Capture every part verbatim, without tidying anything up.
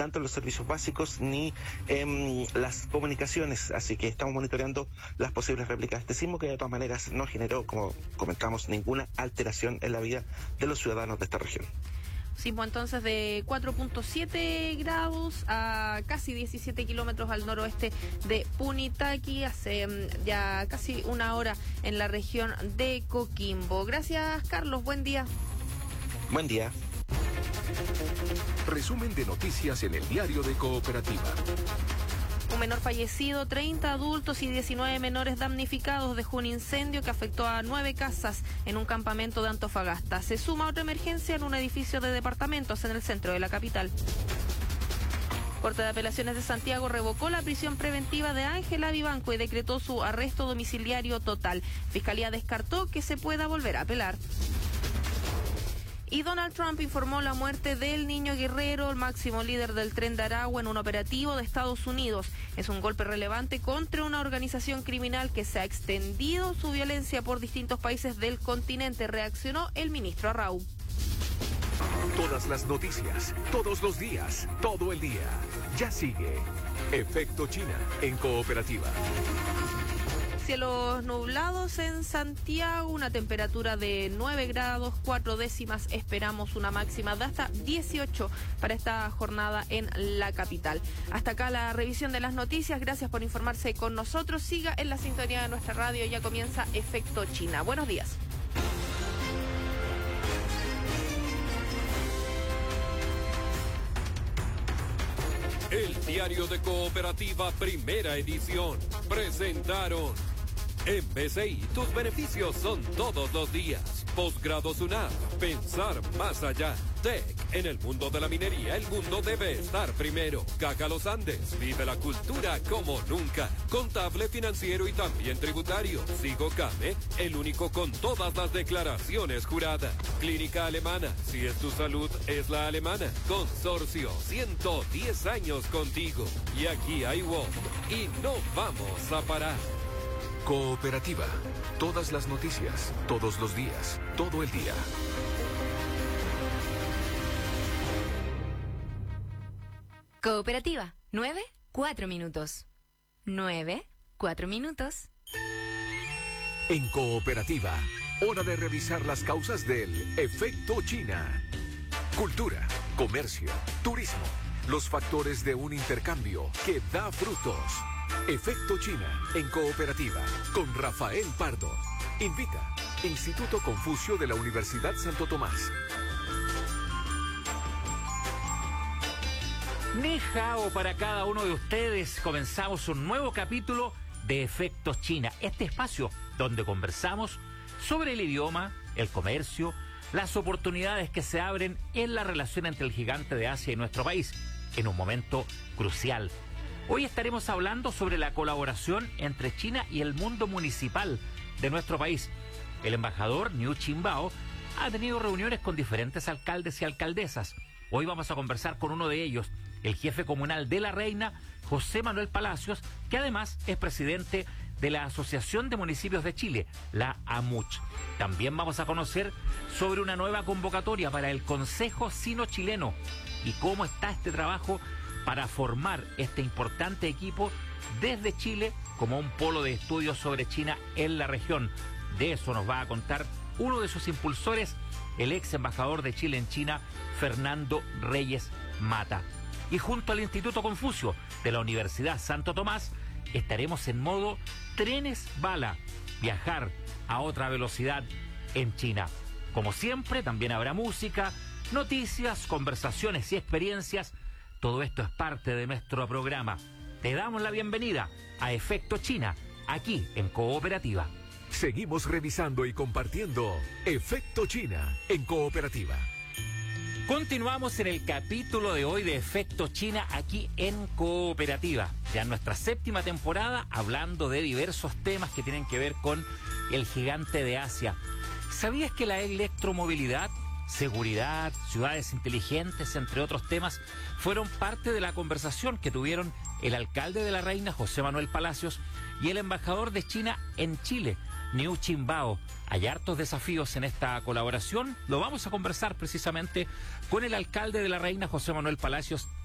tanto en los servicios básicos ni en las comunicaciones, así que estamos monitoreando las posibles réplicas de este sismo, que de todas maneras no generó, como comentamos, ninguna alteración en la vida de los ciudadanos de esta región. Sismo entonces de cuatro punto siete grados a casi diecisiete kilómetros al noroeste de Punitaqui, hace ya casi una hora en la región de Coquimbo. Gracias, Carlos, buen día. Buen día. Resumen de noticias en el diario de Cooperativa. Un menor fallecido, treinta adultos y diecinueve menores damnificados dejó un incendio que afectó a nueve casas en un campamento de Antofagasta. Se suma otra emergencia en un edificio de departamentos en el centro de la capital. Corte de Apelaciones de Santiago revocó la prisión preventiva de Ángela Vivanco y decretó su arresto domiciliario total. Fiscalía descartó que se pueda volver a apelar. Y Donald Trump informó la muerte del niño guerrero, el máximo líder del Tren de Aragua, en un operativo de Estados Unidos. Es un golpe relevante contra una organización criminal que se ha extendido su violencia por distintos países del continente, reaccionó el ministro Arrau. Todas las noticias, todos los días, todo el día. Ya sigue Efecto China en Cooperativa. Cielos nublados en Santiago, una temperatura de nueve grados, cuatro décimas, esperamos una máxima de hasta dieciocho para esta jornada en la capital. Hasta acá la revisión de las noticias, gracias por informarse con nosotros, siga en la sintonía de nuestra radio, ya comienza Efecto China. Buenos días. El diario de Cooperativa, primera edición, presentaron en B C I, tus beneficios son todos los días. Posgrado SUNAP, pensar más allá. T E C, en el mundo de la minería, el mundo debe estar primero. Caja Los Andes, vive la cultura como nunca. Contable, financiero y también tributario. Sigo Came, el único con todas las declaraciones juradas. Clínica Alemana, si es tu salud, es la alemana. Consorcio, ciento diez años contigo. Y aquí hay W O M, y no vamos a parar. Cooperativa. Todas las noticias, todos los días, todo el día. Cooperativa. Nueve, cuatro minutos. Nueve, cuatro minutos. En Cooperativa, hora de revisar las causas del efecto China. Cultura, comercio, turismo, los factores de un intercambio que da frutos. Efecto China en Cooperativa con Rafael Pardo. Invita Instituto Confucio de la Universidad Santo Tomás. Ni hao para cada uno de ustedes. Comenzamos un nuevo capítulo de Efectos China, este espacio donde conversamos sobre el idioma, el comercio, las oportunidades que se abren en la relación entre el gigante de Asia y nuestro país, en un momento crucial. Hoy estaremos hablando sobre la colaboración entre China y el mundo municipal de nuestro país. El embajador Niu Qianbao ha tenido reuniones con diferentes alcaldes y alcaldesas. Hoy vamos a conversar con uno de ellos, el jefe comunal de La Reina, José Manuel Palacios, que además es presidente de la Asociación de Municipios de Chile, la AMUCH. También vamos a conocer sobre una nueva convocatoria para el Consejo Sino-Chileno y cómo está este trabajo para formar este importante equipo desde Chile como un polo de estudios sobre China en la región. De eso nos va a contar uno de sus impulsores, el ex embajador de Chile en China, Fernando Reyes Mata. Y junto al Instituto Confucio de la Universidad Santo Tomás, estaremos en modo trenes bala, viajar a otra velocidad en China. Como siempre, también habrá música, noticias, conversaciones y experiencias. Todo esto es parte de nuestro programa. Te damos la bienvenida a Efecto China, aquí en Cooperativa. Seguimos revisando y compartiendo Efecto China en Cooperativa. Continuamos en el capítulo de hoy de Efecto China aquí en Cooperativa. Ya en nuestra séptima temporada, hablando de diversos temas que tienen que ver con el gigante de Asia. ¿Sabías que la electromovilidad, seguridad, ciudades inteligentes, entre otros temas, fueron parte de la conversación que tuvieron el alcalde de La Reina, José Manuel Palacios, y el embajador de China en Chile, Niu Qianbao? Hay hartos desafíos en esta colaboración. Lo vamos a conversar precisamente con el alcalde de La Reina, José Manuel Palacios,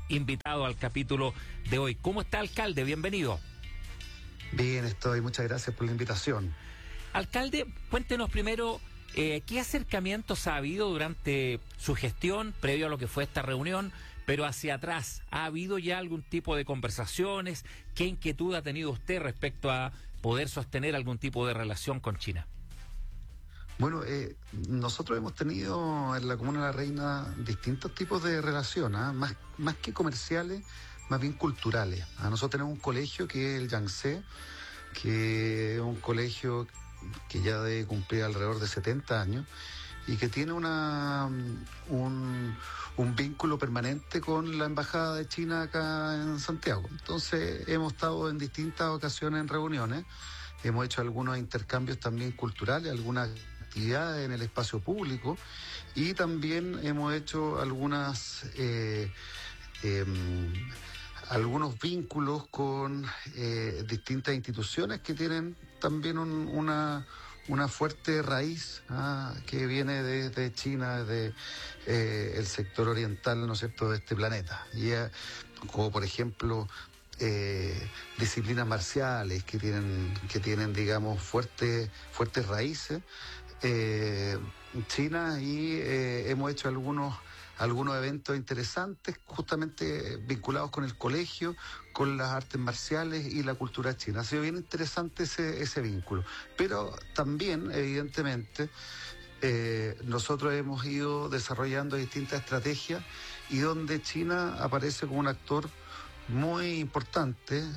invitado al capítulo de hoy. ¿Cómo está, alcalde? Bienvenido. Bien, estoy. Muchas gracias por la invitación. Alcalde, cuéntenos primero eh, qué acercamientos ha habido durante su gestión, previo a lo que fue esta reunión, pero hacia atrás. ¿Ha habido ya algún tipo de conversaciones? ¿Qué inquietud ha tenido usted respecto a poder sostener algún tipo de relación con China? Bueno, eh, nosotros hemos tenido en la Comuna de La Reina distintos tipos de relaciones, ¿eh? más, más que comerciales, más bien culturales. ¿eh? Nosotros tenemos un colegio que es el Yangtze, que es un colegio que ya debe cumplir alrededor de setenta años y que tiene una un, un vínculo permanente con la Embajada de China acá en Santiago. Entonces hemos estado en distintas ocasiones en reuniones, hemos hecho algunos intercambios también culturales, algunas actividades en el espacio público y también hemos hecho algunas eh, eh, algunos vínculos con eh, distintas instituciones que tienen también un, una, una fuerte raíz ¿ah? que viene desde de China, de eh, el sector oriental, ¿no es cierto?, de este planeta. Y, eh, como por ejemplo eh, disciplinas marciales que tienen, que tienen digamos, fuertes fuertes raíces eh, China y eh, hemos hecho algunos algunos eventos interesantes justamente vinculados con el colegio, con las artes marciales y la cultura china. Ha sido bien interesante ese, ese vínculo. Pero también, evidentemente, eh, nosotros hemos ido desarrollando distintas estrategias y donde China aparece como un actor muy importante eh,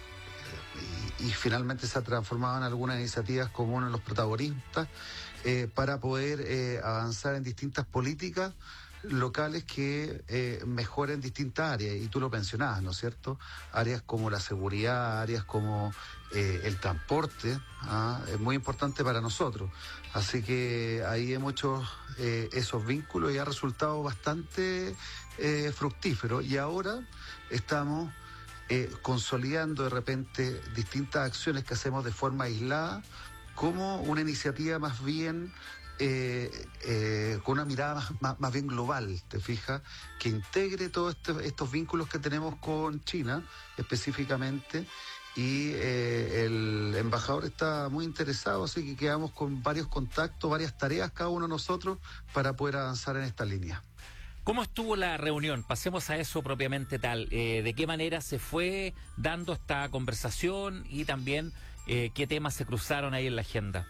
y, y finalmente se ha transformado en algunas iniciativas como uno de los protagonistas eh, para poder eh, avanzar en distintas políticas locales que eh, mejoren distintas áreas, y tú lo mencionabas, ¿no es cierto? Áreas como la seguridad, áreas como eh, el transporte, ¿ah? Es muy importante para nosotros. Así que ahí hemos hecho eh, esos vínculos y ha resultado bastante eh, fructífero. Y ahora estamos eh, consolidando de repente distintas acciones que hacemos de forma aislada, como una iniciativa más bien Eh, eh, con una mirada más, más, más bien global, ¿te fijas? Que integre todos este, estos vínculos que tenemos con China específicamente y eh, el embajador está muy interesado, así que quedamos con varios contactos, varias tareas cada uno de nosotros para poder avanzar en esta línea. ¿Cómo estuvo la reunión? Pasemos a eso propiamente tal. Eh, ¿De qué manera se fue dando esta conversación y también eh, qué temas se cruzaron ahí en la agenda?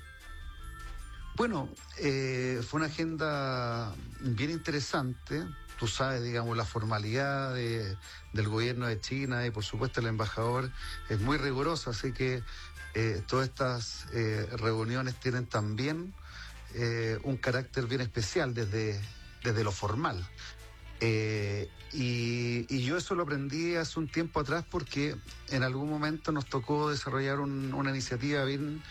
Bueno, eh, fue una agenda bien interesante. Tú sabes, digamos, la formalidad de, del gobierno de China y por supuesto el embajador es muy riguroso, así que eh, todas estas eh, reuniones tienen también eh, un carácter bien especial desde, desde lo formal. Eh, y, y yo eso lo aprendí hace un tiempo atrás porque en algún momento nos tocó desarrollar un, una iniciativa bien...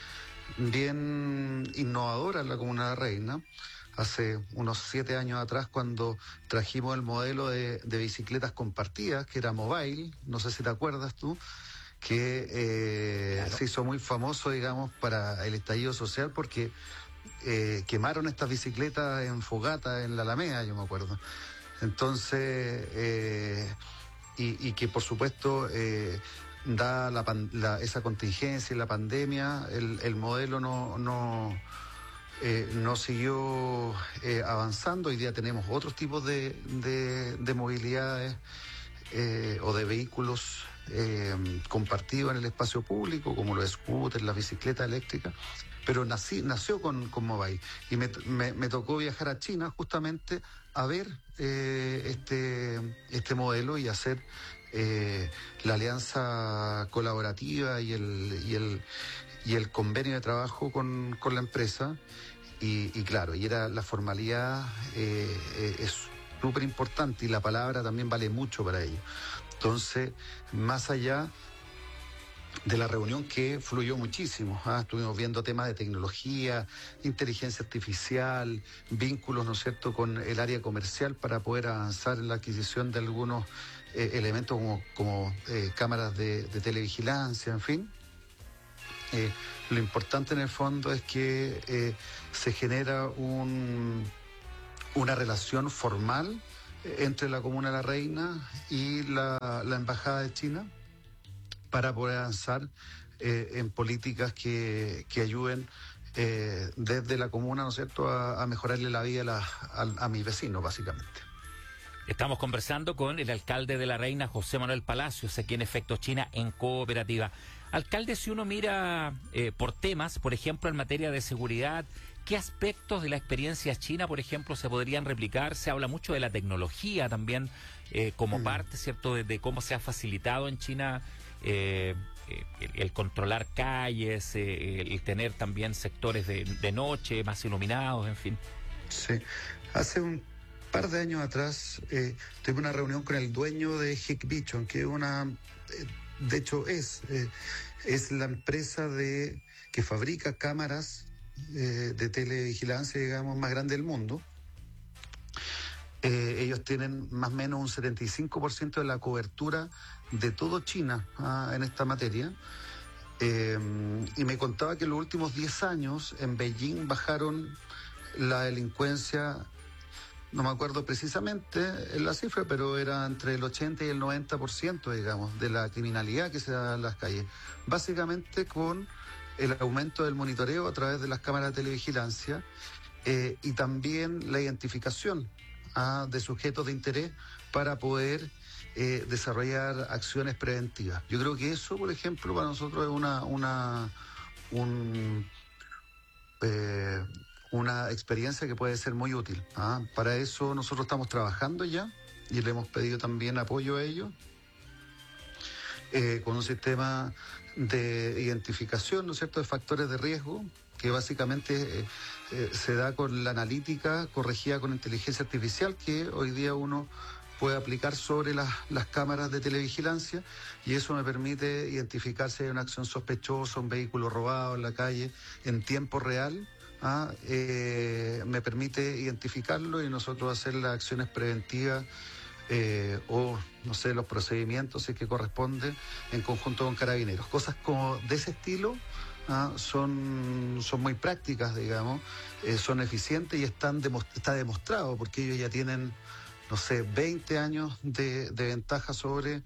bien innovadora en la Comuna de La Reina, hace unos siete años atrás, cuando trajimos el modelo de, de bicicletas compartidas, que era Mobile, no sé si te acuerdas tú, que eh, claro. se hizo muy famoso, digamos, para el estallido social, porque eh, quemaron estas bicicletas en fogata en la Alameda, yo me acuerdo. Entonces, eh, y, y que por supuesto... Eh, da la, la, esa contingencia y la pandemia, el, el modelo no, no, eh, no siguió eh, avanzando. Hoy día tenemos otros tipos de, de, de movilidades eh, o de vehículos eh, compartidos en el espacio público, como los scooters, las bicicletas eléctricas, pero nací, nació con, con Mobile. Y me, me, me tocó viajar a China justamente a ver eh, este, este modelo y hacer Eh, la alianza colaborativa y el y el y el convenio de trabajo con, con la empresa y, y claro, y era la formalidad eh, eh, es súper importante y la palabra también vale mucho para ello. Entonces, más allá de la reunión que fluyó muchísimo, ¿ah? Estuvimos viendo temas de tecnología, inteligencia artificial, vínculos, ¿no es cierto?, con el área comercial para poder avanzar en la adquisición de algunos eh, elementos como, como eh, cámaras de, de televigilancia, en fin. Eh, lo importante en el fondo es que eh, se genera un, una relación formal entre la Comuna de la Reina y la, la Embajada de China para poder avanzar eh, en políticas que, que ayuden eh, desde la comuna, ¿no es cierto?, a, a mejorarle la vida a, la, a, a mis vecinos, básicamente. Estamos conversando con el alcalde de La Reina, José Manuel Palacios, aquí en Efectos China, en Cooperativa. Alcalde, si uno mira eh, por temas, por ejemplo, en materia de seguridad, ¿qué aspectos de la experiencia china, por ejemplo, se podrían replicar? Se habla mucho de la tecnología también eh, como mm. parte, ¿cierto?, de, de cómo se ha facilitado en China eh, el, el controlar calles, eh, el tener también sectores de, de noche más iluminados, en fin. Sí, hace un par de años atrás eh, tuve una reunión con el dueño de Hikvision, que una, eh, de hecho es, eh, es la empresa de que fabrica cámaras eh, de televigilancia, digamos, más grande del mundo. Eh, ellos tienen más o menos un setenta y cinco por ciento de la cobertura de todo China ah, en esta materia. Eh, y me contaba que en los últimos diez años en Beijing bajaron la delincuencia. No me acuerdo precisamente en la cifra, pero era entre el ochenta y el noventa por ciento, digamos, de la criminalidad que se da en las calles. Básicamente con el aumento del monitoreo a través de las cámaras de televigilancia eh, y también la identificación ah, de sujetos de interés para poder eh, desarrollar acciones preventivas. Yo creo que eso, por ejemplo, para nosotros es una... una un, eh, una experiencia que puede ser muy útil. ¿ah? Para eso nosotros estamos trabajando ya y le hemos pedido también apoyo a ellos eh, con un sistema de identificación, ¿no es cierto?, de factores de riesgo que básicamente eh, eh, se da con la analítica corregida con inteligencia artificial que hoy día uno puede aplicar sobre las, las cámaras de televigilancia, y eso me permite identificar si hay una acción sospechosa, un vehículo robado en la calle en tiempo real. Ah, eh, me permite identificarlo y nosotros hacer las acciones preventivas eh, o, no sé, los procedimientos si es que corresponde en conjunto con Carabineros. Cosas como de ese estilo ah, son, son muy prácticas, digamos, eh, son eficientes y están demo- está demostrado porque ellos ya tienen, no sé, veinte años de, de ventaja sobre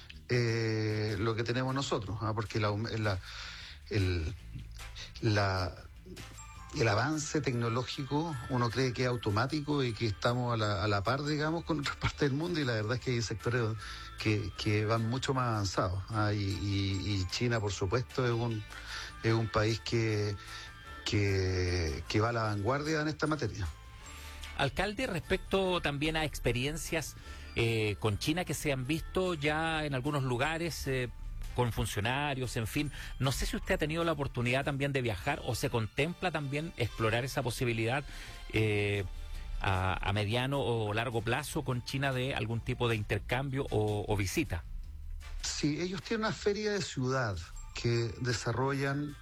eh, lo que tenemos nosotros, ah, porque la, la, el, la El avance tecnológico uno cree que es automático y que estamos a la, a la par, digamos, con otras partes del mundo, y la verdad es que hay sectores que, que van mucho más avanzados. Ah, y, y, y China, por supuesto, es un, es un país que, que, que va a la vanguardia en esta materia. Alcalde, respecto también a experiencias eh, con China que se han visto ya en algunos lugares, eh, con funcionarios, en fin. No sé si usted ha tenido la oportunidad también de viajar o se contempla también explorar esa posibilidad eh, a, a mediano o largo plazo con China de algún tipo de intercambio o, o visita. Sí, ellos tienen una feria de ciudad que desarrollan,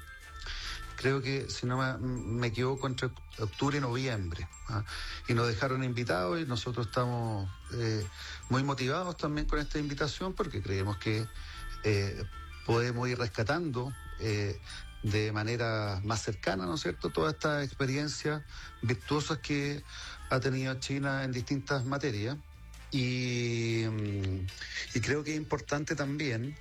creo que, si no me, me equivoco, entre octubre y noviembre. ¿ah? Y nos dejaron invitados y nosotros estamos eh, muy motivados también con esta invitación porque creemos que Eh, podemos ir rescatando eh, de manera más cercana, ¿no es cierto?, todas estas experiencias virtuosas que ha tenido China en distintas materias. Y, y creo que es importante también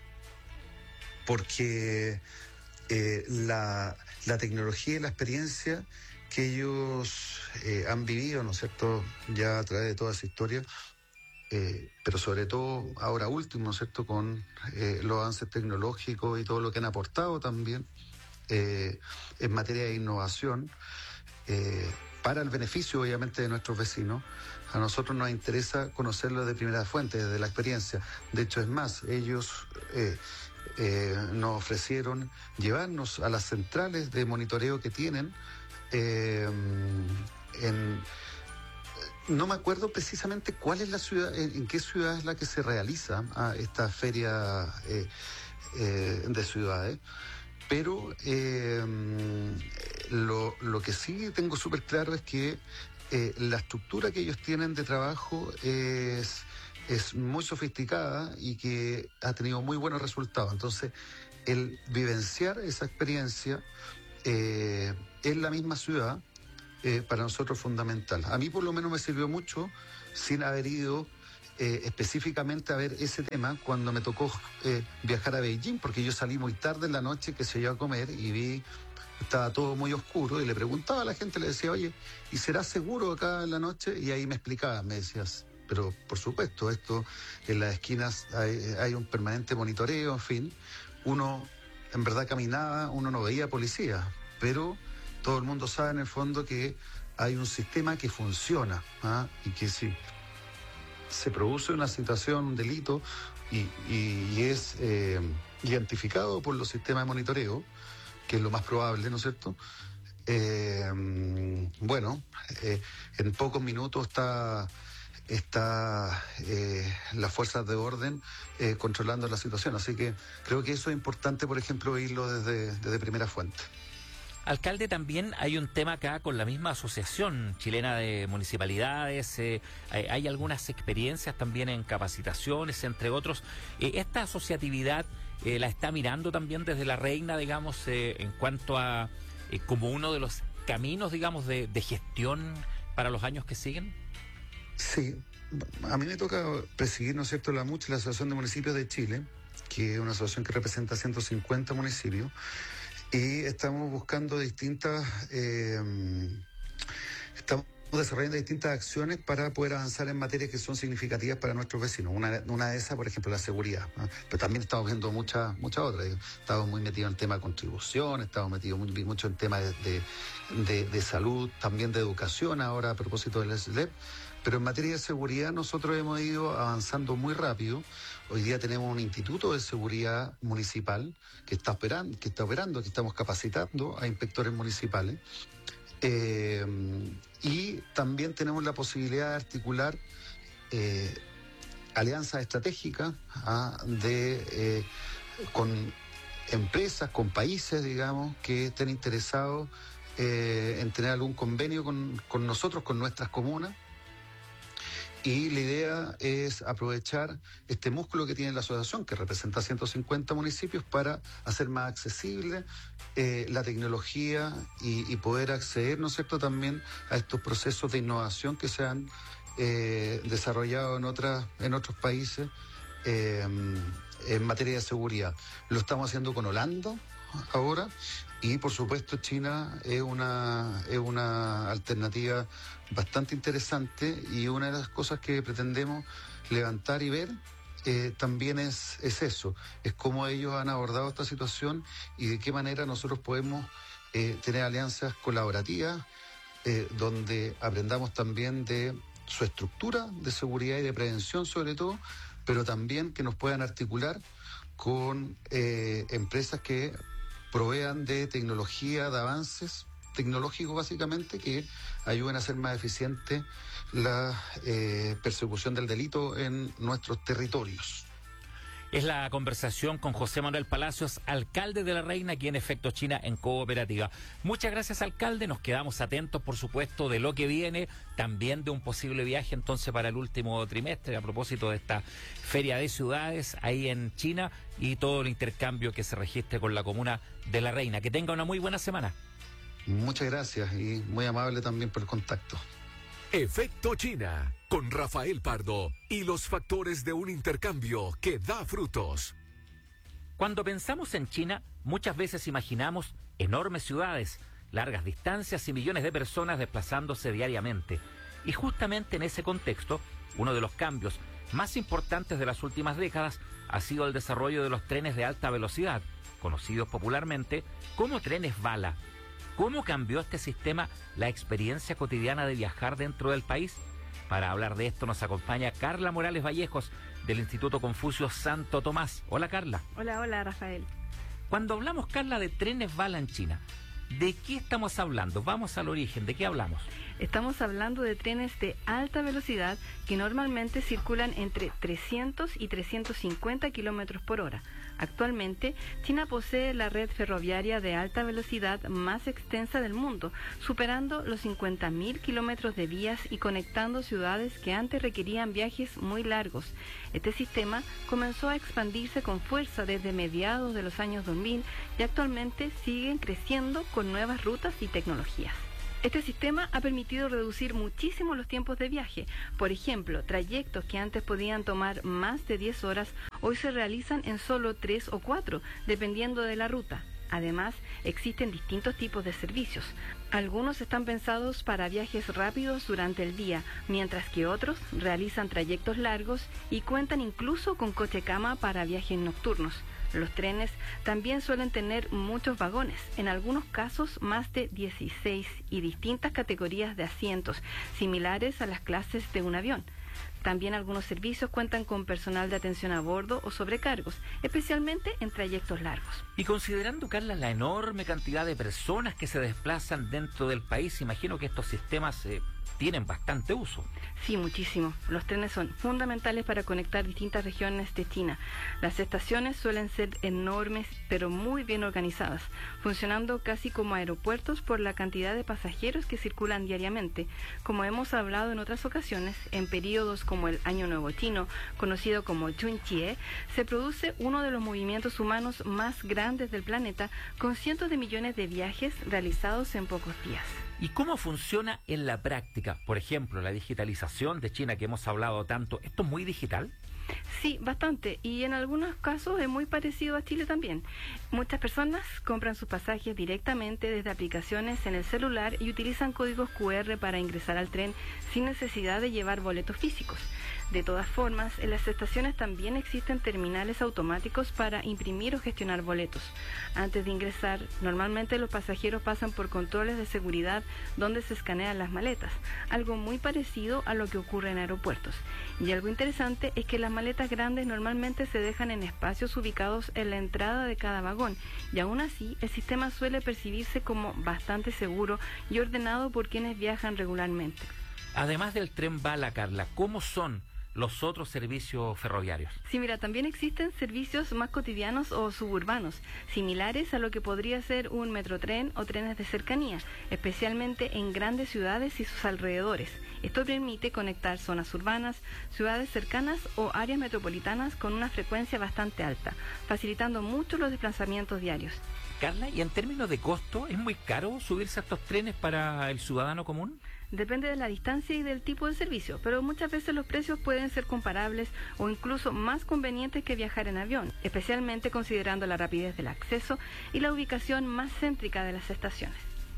porque eh, la, la tecnología y la experiencia que ellos eh, han vivido, ¿no es cierto?, ya a través de toda esa historia, Eh, pero sobre todo ahora último, ¿no es cierto?, con eh, los avances tecnológicos y todo lo que han aportado también eh, en materia de innovación, eh, para el beneficio obviamente de nuestros vecinos. A nosotros nos interesa conocerlo de primera fuente, desde la experiencia. De hecho, es más, ellos eh, eh, nos ofrecieron llevarnos a las centrales de monitoreo que tienen eh, en... No me acuerdo precisamente cuál es la ciudad, en, en qué ciudad es la que se realiza ah, esta feria eh, eh, de ciudades, pero eh, lo, lo que sí tengo súper claro es que eh, la estructura que ellos tienen de trabajo es, es muy sofisticada y que ha tenido muy buenos resultados. Entonces, el vivenciar esa experiencia eh, en la misma ciudad, Eh, para nosotros fundamental. A mí por lo menos me sirvió mucho sin haber ido eh, específicamente a ver ese tema cuando me tocó eh, viajar a Beijing, porque yo salí muy tarde en la noche, que se iba a comer, y vi, estaba todo muy oscuro, y le preguntaba a la gente, le decía, oye, ¿y será seguro acá en la noche? Y ahí me explicaba, me decías, pero por supuesto, esto en las esquinas hay, hay un permanente monitoreo, en fin. Uno en verdad caminaba, uno no veía policía, pero todo el mundo sabe en el fondo que hay un sistema que funciona, ¿ah? Y que si se produce una situación, un delito, y, y, y es eh, identificado por los sistemas de monitoreo, que es lo más probable, ¿no es cierto? Eh, bueno, eh, en pocos minutos está... está eh, las fuerzas de orden eh, controlando la situación. Así que creo que eso es importante, por ejemplo, oírlo desde, desde primera fuente. Alcalde, también hay un tema acá con la misma Asociación Chilena de Municipalidades, eh, hay algunas experiencias también en capacitaciones, entre otros. Eh, ¿Esta asociatividad eh, la está mirando también desde la Reina, digamos, eh, en cuanto a eh, como uno de los caminos, digamos, de, de gestión para los años que siguen? Sí, a mí me toca presidir, ¿no es cierto?, la MUCH, la Asociación de Municipios de Chile, que es una asociación que representa ciento cincuenta municipios, y estamos buscando distintas, eh, estamos desarrollando distintas acciones para poder avanzar en materias que son significativas para nuestros vecinos. Una, una de esas, por ejemplo, la seguridad, ¿no? Pero también estamos viendo muchas muchas otras. Estamos muy metidos en el tema de contribución, estamos metidos muy, mucho en temas de, de, de, de salud, también de educación, ahora a propósito del S L E P. Pero en materia de seguridad nosotros hemos ido avanzando muy rápido. Hoy día tenemos un instituto de seguridad municipal que está operando, que está operando, que estamos capacitando a inspectores municipales. Eh, y también tenemos la posibilidad de articular eh, alianzas estratégicas ¿ah? de eh, con empresas, con países, digamos, que estén interesados eh, en tener algún convenio con, con nosotros, con nuestras comunas. Y la idea es aprovechar este músculo que tiene la asociación, que representa ciento cincuenta municipios, para hacer más accesible eh, la tecnología y, y poder acceder, ¿no es cierto?, también a estos procesos de innovación que se han eh, desarrollado en, otras, en otros países eh, en materia de seguridad. Lo estamos haciendo con Holanda ahora, y por supuesto China es una, es una alternativa bastante interesante, y una de las cosas que pretendemos levantar y ver eh, también es, es eso, es cómo ellos han abordado esta situación y de qué manera nosotros podemos eh, tener alianzas colaborativas eh, donde aprendamos también de su estructura de seguridad y de prevención sobre todo, pero también que nos puedan articular con eh, empresas que provean de tecnología, de avances tecnológicos básicamente, que ayuden a hacer más eficiente la eh, persecución del delito en nuestros territorios. Es la conversación con José Manuel Palacios, alcalde de La Reina, aquí en Efecto China en Cooperativa. Muchas gracias, alcalde. Nos quedamos atentos, por supuesto, de lo que viene, también de un posible viaje entonces para el último trimestre, a propósito de esta feria de ciudades ahí en China y todo el intercambio que se registre con la comuna de La Reina. Que tenga una muy buena semana. Muchas gracias y muy amable también por el contacto. Efecto China, con Rafael Pardo y los factores de un intercambio que da frutos. Cuando pensamos en China, muchas veces imaginamos enormes ciudades, largas distancias y millones de personas desplazándose diariamente. Y justamente en ese contexto, uno de los cambios más importantes de las últimas décadas ha sido el desarrollo de los trenes de alta velocidad, conocidos popularmente como trenes bala. ¿Cómo cambió este sistema la experiencia cotidiana de viajar dentro del país? Para hablar de esto nos acompaña Carla Morales Vallejos, del Instituto Confucio Santo Tomás. Hola, Carla. Hola, hola, Rafael. Cuando hablamos, Carla, de trenes bala en China, ¿de qué estamos hablando? Vamos al origen, ¿de qué hablamos? Estamos hablando de trenes de alta velocidad que normalmente circulan entre trescientos y trescientos cincuenta kilómetros por hora. Actualmente, China posee la red ferroviaria de alta velocidad más extensa del mundo, superando los cincuenta mil kilómetros de vías y conectando ciudades que antes requerían viajes muy largos. Este sistema comenzó a expandirse con fuerza desde mediados de los años dos mil y actualmente siguen creciendo con nuevas rutas y tecnologías. Este sistema ha permitido reducir muchísimo los tiempos de viaje. Por ejemplo, trayectos que antes podían tomar más de diez horas, hoy se realizan en solo tres o cuatro, dependiendo de la ruta. Además, existen distintos tipos de servicios. Algunos están pensados para viajes rápidos durante el día, mientras que otros realizan trayectos largos y cuentan incluso con coche-cama para viajes nocturnos. Los trenes también suelen tener muchos vagones, en algunos casos más de dieciséis, y distintas categorías de asientos, similares a las clases de un avión. También algunos servicios cuentan con personal de atención a bordo o sobrecargos, especialmente en trayectos largos. Y considerando, Carla, la enorme cantidad de personas que se desplazan dentro del país, imagino que estos sistemas eh, tienen bastante uso. Sí, muchísimo. Los trenes son fundamentales para conectar distintas regiones de China. Las estaciones suelen ser enormes, pero muy bien organizadas, funcionando casi como aeropuertos por la cantidad de pasajeros que circulan diariamente. Como hemos hablado en otras ocasiones, en periodos como el Año Nuevo Chino, conocido como Chunchie, se produce uno de los movimientos humanos más grandes del planeta, con cientos de millones de viajes realizados en pocos días. ¿Y cómo funciona en la práctica? Por ejemplo, la digitalización de China que hemos hablado tanto, ¿esto es muy digital? Sí, bastante, y en algunos casos es muy parecido a Chile también. Muchas personas compran sus pasajes directamente desde aplicaciones en el celular y utilizan códigos cu erre para ingresar al tren sin necesidad de llevar boletos físicos. De todas formas, en las estaciones también existen terminales automáticos para imprimir o gestionar boletos. Antes de ingresar, normalmente los pasajeros pasan por controles de seguridad donde se escanean las maletas, algo muy parecido a lo que ocurre en aeropuertos. Y algo interesante es que las maletas grandes normalmente se dejan en espacios ubicados en la entrada de cada vagón, y aún así el sistema suele percibirse como bastante seguro y ordenado por quienes viajan regularmente. Además del tren bala, Carla, ¿cómo son los otros servicios ferroviarios? Sí, mira, también existen servicios más cotidianos o suburbanos, similares a lo que podría ser un metrotren o trenes de cercanía, especialmente en grandes ciudades y sus alrededores. Esto permite conectar zonas urbanas, ciudades cercanas o áreas metropolitanas con una frecuencia bastante alta, facilitando mucho los desplazamientos diarios. Carla, ¿y en términos de costo, es muy caro subirse a estos trenes para el ciudadano común? Depende de la distancia y del tipo de servicio, pero muchas veces los precios pueden ser comparables o incluso más convenientes que viajar en avión, especialmente considerando la rapidez del acceso y la ubicación más céntrica de las estaciones.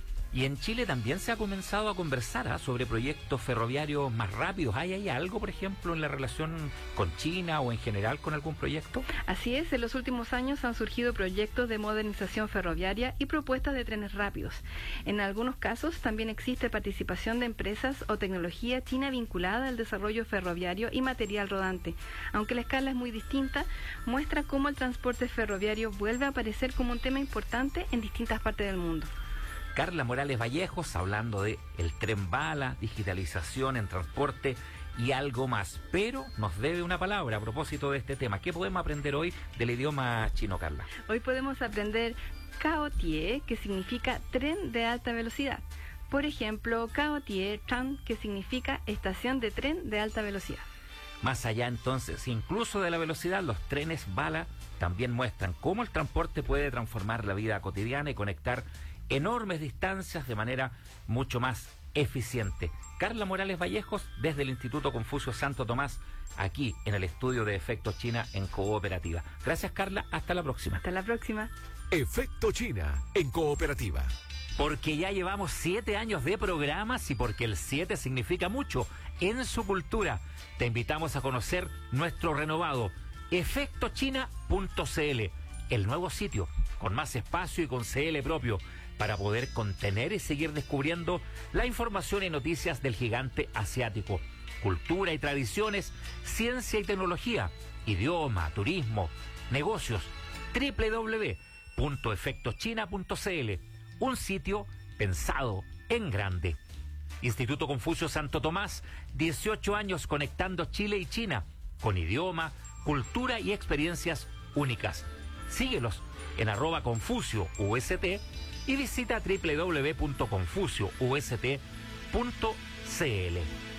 Y en Chile también se ha comenzado a conversar ¿eh? sobre proyectos ferroviarios más rápidos. ¿Hay, ¿Hay algo, por ejemplo, en la relación con China o en general con algún proyecto? Así es, en los últimos años han surgido proyectos de modernización ferroviaria y propuestas de trenes rápidos. En algunos casos también existe participación de empresas o tecnología china vinculada al desarrollo ferroviario y material rodante. Aunque la escala es muy distinta, muestra cómo el transporte ferroviario vuelve a aparecer como un tema importante en distintas partes del mundo. Carla Morales Vallejos hablando de el tren bala, digitalización en transporte y algo más, pero nos debe una palabra a propósito de este tema. ¿Qué podemos aprender hoy del idioma chino, Carla? Hoy podemos aprender Cao-tie, que significa tren de alta velocidad. Por ejemplo, Cao-tie Chan, que significa estación de tren de alta velocidad. Más allá entonces, incluso de la velocidad, los trenes bala también muestran cómo el transporte puede transformar la vida cotidiana y conectar enormes distancias de manera mucho más eficiente. Carla Morales Vallejos, desde el Instituto Confucio Santo Tomás, aquí en el estudio de Efecto China en Cooperativa. Gracias, Carla. Hasta la próxima. Hasta la próxima. Efecto China en Cooperativa. Porque ya llevamos siete años de programas y porque el siete significa mucho en su cultura. Te invitamos a conocer nuestro renovado efecto china punto c l, el nuevo sitio con más espacio y con C L propio, para poder contener y seguir descubriendo la información y noticias del gigante asiático. Cultura y tradiciones, ciencia y tecnología, idioma, turismo, negocios. doble u doble u doble u punto efecto china punto c l, un sitio pensado en grande. Instituto Confucio Santo Tomás, dieciocho años conectando Chile y China, con idioma, cultura y experiencias únicas. Síguelos en arroba Confucio U S T y visita doble u doble u doble u punto confucio u s t punto c l.